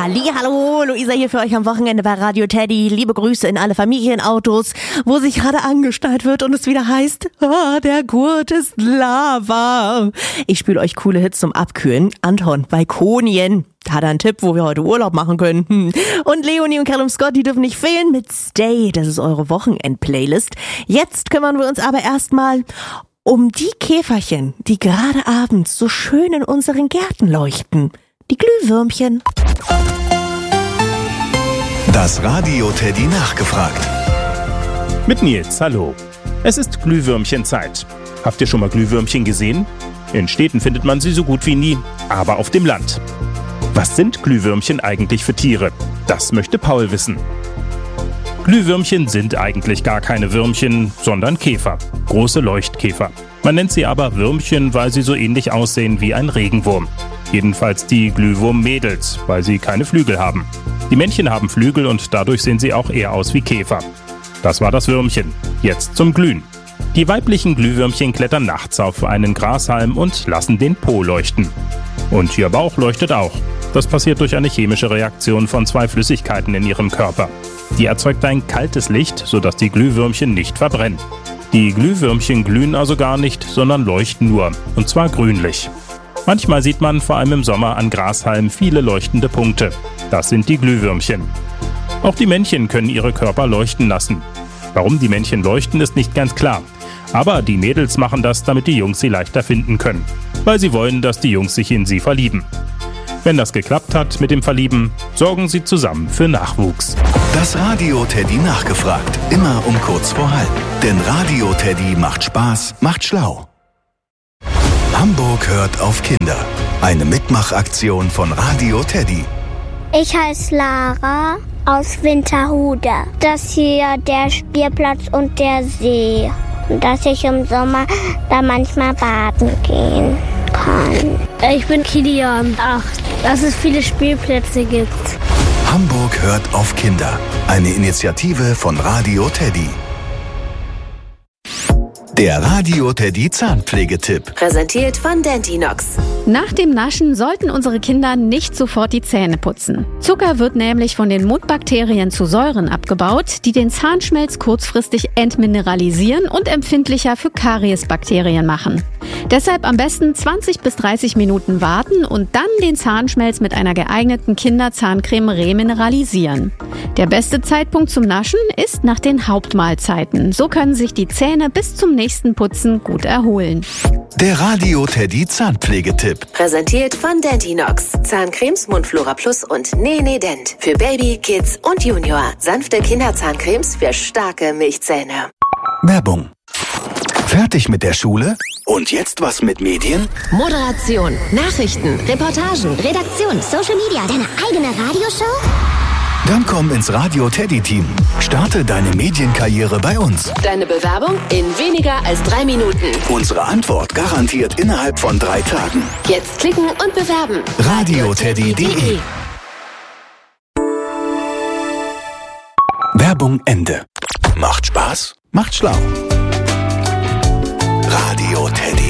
Hallo, Luisa hier für euch am Wochenende bei Radio Teddy. Liebe Grüße in alle Familienautos, wo sich gerade angeschnallt wird und es wieder heißt, der Gurt ist Lava. Ich spiele euch coole Hits zum Abkühlen. Anton, Balkonien. Hat er einen Tipp, wo wir heute Urlaub machen können. Und Leonie und Callum Scott, die dürfen nicht fehlen mit Stay. Das ist eure Wochenend-Playlist. Jetzt kümmern wir uns aber erstmal um die Käferchen, die gerade abends so schön in unseren Gärten leuchten. Die Glühwürmchen. Das Radio Teddy nachgefragt. Mit Nils, hallo. Es ist Glühwürmchenzeit. Habt ihr schon mal Glühwürmchen gesehen? In Städten findet man sie so gut wie nie, aber auf dem Land. Was sind Glühwürmchen eigentlich für Tiere? Das möchte Paul wissen. Glühwürmchen sind eigentlich gar keine Würmchen, sondern Käfer. Große Leuchtkäfer. Man nennt sie aber Würmchen, weil sie so ähnlich aussehen wie ein Regenwurm. Jedenfalls die Glühwurm-Mädels, weil sie keine Flügel haben. Die Männchen haben Flügel und dadurch sehen sie auch eher aus wie Käfer. Das war das Würmchen. Jetzt zum Glühen. Die weiblichen Glühwürmchen klettern nachts auf einen Grashalm und lassen den Po leuchten. Und ihr Bauch leuchtet auch. Das passiert durch eine chemische Reaktion von 2 Flüssigkeiten in ihrem Körper. Die erzeugt ein kaltes Licht, sodass die Glühwürmchen nicht verbrennen. Die Glühwürmchen glühen also gar nicht, sondern leuchten nur, und zwar grünlich. Manchmal sieht man vor allem im Sommer an Grashalmen viele leuchtende Punkte. Das sind die Glühwürmchen. Auch die Männchen können ihre Körper leuchten lassen. Warum die Männchen leuchten, ist nicht ganz klar. Aber die Mädels machen das, damit die Jungs sie leichter finden können. Weil sie wollen, dass die Jungs sich in sie verlieben. Wenn das geklappt hat mit dem Verlieben, sorgen sie zusammen für Nachwuchs. Das Radio Teddy nachgefragt. Immer um kurz vor halb. Denn Radio Teddy macht Spaß, macht schlau. Hamburg hört auf Kinder. Eine Mitmachaktion von Radio Teddy. Ich heiße Lara aus Winterhude. Das hier der Spielplatz und der See. Dass ich im Sommer da manchmal baden gehen kann. Ich bin Kilian 8. Dass es viele Spielplätze gibt. Hamburg hört auf Kinder. Eine Initiative von Radio Teddy. Der Radio Teddy Zahnpflegetipp. Präsentiert von Dentinox. Nach dem Naschen sollten unsere Kinder nicht sofort die Zähne putzen. Zucker wird nämlich von den Mundbakterien zu Säuren abgebaut, die den Zahnschmelz kurzfristig entmineralisieren und empfindlicher für Kariesbakterien machen. Deshalb am besten 20 bis 30 Minuten warten und dann den Zahnschmelz mit einer geeigneten Kinderzahncreme remineralisieren. Der beste Zeitpunkt zum Naschen ist nach den Hauptmahlzeiten. So können sich die Zähne bis zum nächsten Putzen gut erholen. Der Radio Teddy Zahnpflegetipp. Präsentiert von Dentinox. Zahncremes, Mundflora Plus und Nene Dent. Für Baby, Kids und Junior. Sanfte Kinderzahncremes für starke Milchzähne. Werbung. Fertig mit der Schule? Und jetzt was mit Medien? Moderation, Nachrichten, Reportagen, Redaktion, Social Media, deine eigene Radioshow? Dann komm ins Radio Teddy Team. Starte deine Medienkarriere bei uns. Deine Bewerbung in weniger als 3 Minuten. Unsere Antwort garantiert innerhalb von 3 Tagen. Jetzt klicken und bewerben. radioteddy.de. Werbung Ende. Macht Spaß, macht schlau. Radio Teddy.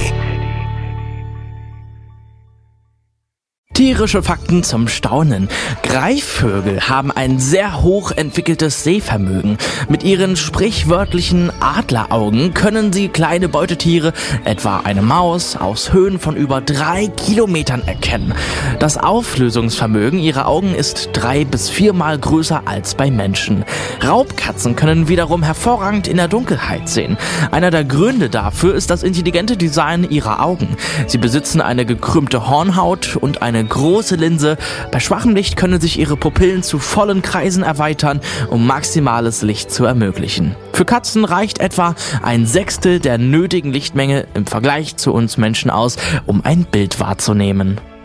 Tierische Fakten zum Staunen. Greifvögel haben ein sehr hoch entwickeltes Sehvermögen. Mit ihren sprichwörtlichen Adleraugen können sie kleine Beutetiere, etwa eine Maus, aus Höhen von über 3 Kilometern erkennen. Das Auflösungsvermögen ihrer Augen ist 3 bis 4 Mal größer als bei Menschen. Raubkatzen können wiederum hervorragend in der Dunkelheit sehen. Einer der Gründe dafür ist das intelligente Design ihrer Augen. Sie besitzen eine gekrümmte Hornhaut und eine große Linse. Bei schwachem Licht können sich ihre Pupillen zu vollen Kreisen erweitern, um maximales Licht zu ermöglichen. Für Katzen reicht etwa 1/6 der nötigen Lichtmenge im Vergleich zu uns Menschen aus, um ein Bild wahrzunehmen.